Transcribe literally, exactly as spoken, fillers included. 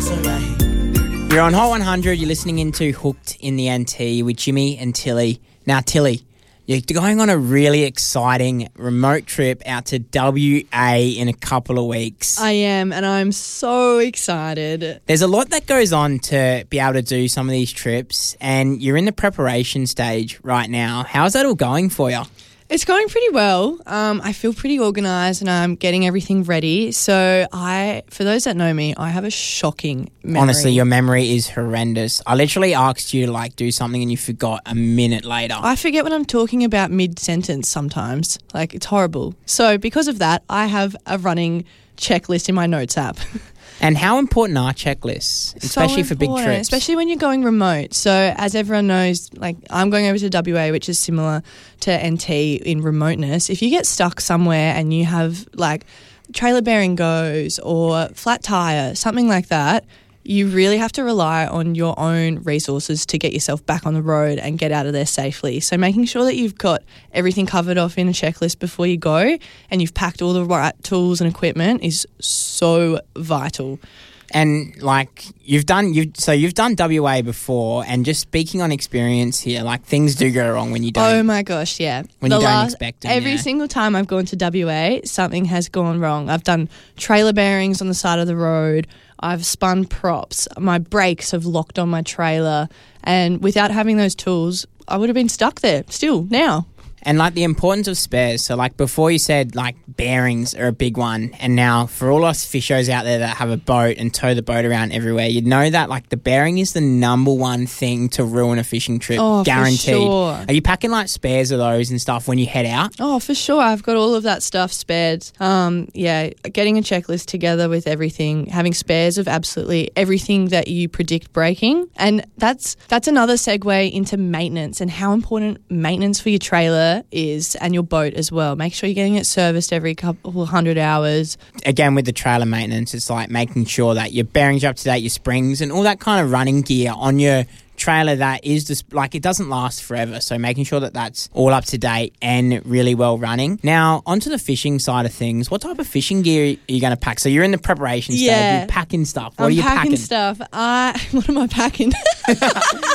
You're on Hot one hundred. You're listening into Hooked in the N T with Jimmy and Tilly. Now, Tilly, you're going on a really exciting remote trip out to W A in a couple of weeks. I am, and I'm so excited. There's a lot that goes on to be able to do some of these trips, and you're in the preparation stage right now. How's that all going for you? It's going pretty well. Um, I feel pretty organised and I'm getting everything ready. So I, for those that know me, I have a shocking memory. Honestly, your memory is horrendous. I literally asked you to like do something and you forgot a minute later. I forget what I'm talking about mid-sentence sometimes. Like, it's horrible. So because of that, I have a running checklist in my notes app. And how important are checklists, especially so for big trips? Especially when you're going remote. So as everyone knows, like I'm going over to W A, which is similar to N T in remoteness. If you get stuck somewhere and you have like trailer bearing goes or flat tire, something like that, you really have to rely on your own resources to get yourself back on the road and get out of there safely. So making sure that you've got everything covered off in a checklist before you go and you've packed all the right tools and equipment is so vital. And like you've done, you've so you've done W A before, and just speaking on experience here, like things do go wrong when you don't. Oh my gosh, yeah. When the you don't last, expect them. Every yeah. single time I've gone to W A, something has gone wrong. I've done trailer bearings on the side of the road. I've spun props. My brakes have locked on my trailer, and without having those tools, I would have been stuck there. Still now. And like the importance of spares. So like before you said like bearings are a big one, and now for all us fishers out there that have a boat and tow the boat around everywhere, you know that like the bearing is the number one thing to ruin a fishing trip. Oh, guaranteed. for sure. Are you packing like spares of those and stuff when you head out? Oh, for sure. I've got all of that stuff spared. Um, yeah, getting a checklist together with everything, having spares of absolutely everything that you predict breaking. And that's that's another segue into maintenance and how important maintenance for your trailer is, and your boat as well. Make sure you're getting it serviced every couple of hundred hours. Again, with the trailer maintenance, it's like making sure that your bearings are up to date, your springs and all that kind of running gear on your trailer that is just like it doesn't last forever, so making sure that that's all up to date and really well running. Now onto the fishing side of things, what type of fishing gear are you going to pack? So you're in the preparation yeah. stage, you're packing stuff. What I'm are you packing packing? stuff. I what am I packing?